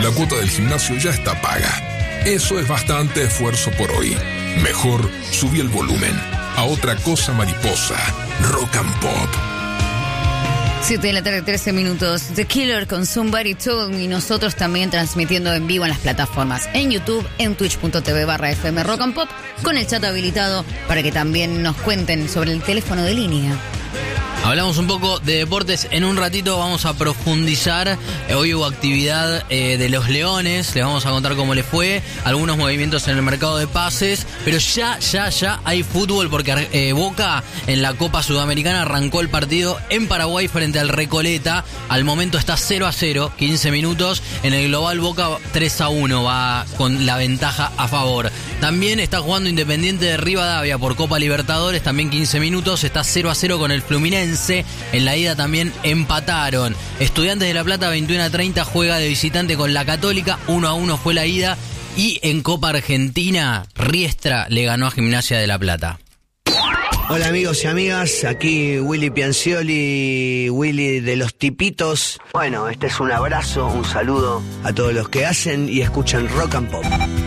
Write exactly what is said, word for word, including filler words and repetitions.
La cuota del gimnasio ya está paga. Eso es bastante esfuerzo por hoy. Mejor subí el volumen a Otra Cosa Mariposa, Rock and Pop. siete de la tarde, trece minutos. The Killer con Somebody Told Me. Nosotros también transmitiendo en vivo en las plataformas. En YouTube, en twitch.tv barra FM Rock and Pop. Con el chat habilitado para que también nos cuenten sobre el teléfono de línea. Hablamos un poco de deportes. En un ratito vamos a profundizar. Hoy hubo actividad eh, de los Leones. Les vamos a contar cómo les fue. Algunos movimientos en el mercado de pases. Pero ya, ya, ya hay fútbol porque eh, Boca en la Copa Sudamericana arrancó el partido en Paraguay frente al Recoleta. Al momento está cero a cero, quince minutos. En el global Boca tres a uno va con la ventaja a favor. También está jugando Independiente de Rivadavia por Copa Libertadores. También quince minutos. Está cero a cero con el Fluminense. En la ida también empataron. Estudiantes de La Plata veintiuno a treinta juega de visitante con la Católica. uno a uno fue la ida. Y en Copa Argentina, Riestra le ganó a Gimnasia de La Plata. Hola amigos y amigas, aquí Willy Piancioli, Willy de los Tipitos. Bueno, este es un abrazo, un saludo a todos los que hacen y escuchan Rock and Pop.